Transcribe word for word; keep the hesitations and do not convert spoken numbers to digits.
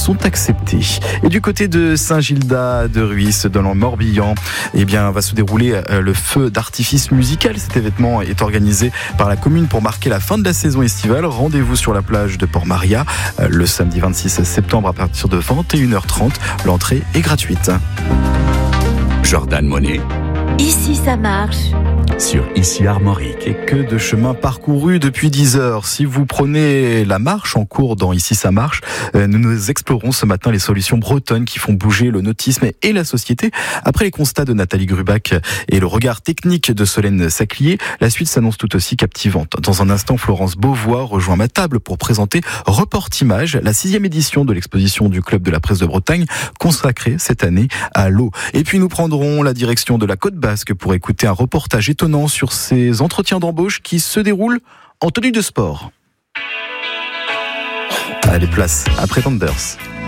sont acceptés. Et du côté de Saint-Gildas de Ruisse, dans le Morbihan, eh bien, va se dérouler le feu d'artifice musical. Cet événement est organisé par la commune pour marquer la fin de la saison estivale. Rendez-vous sur la plage de Port-Maria le samedi vingt-six septembre à partir de vingt et une heures trente. L'entrée est gratuite. Jordan Monet. Ici ça marche. Sur Ici Armorique. Et que de chemin parcouru depuis dix heures. Si vous prenez la marche en cours dans Ici ça marche, nous nous explorons ce matin les solutions bretonnes qui font bouger le nautisme et la société. Après les constats de Nathalie Grubach et le regard technique de Solène Saclier, la suite s'annonce tout aussi captivante. Dans un instant, Florence Beauvois rejoint ma table pour présenter Report-Image, la sixième édition de l'exposition du Club de la Presse de Bretagne, consacrée cette année à l'eau. Et puis nous prendrons la direction de la Côte Basque pour écouter un reportage étonnant sur ces entretiens d'embauche qui se déroulent en tenue de sport. Allez, place après Thunders.